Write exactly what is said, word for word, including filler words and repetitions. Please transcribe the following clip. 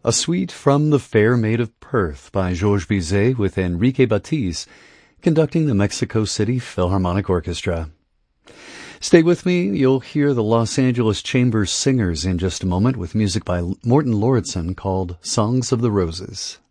a suite from The Fair Maid of Perth by Georges Bizet with Enrique Batiz conducting the Mexico City Philharmonic Orchestra. Stay with me. You'll hear the Los Angeles Chamber Singers in just a moment with music by Morton Lauridsen called Songs of the Roses.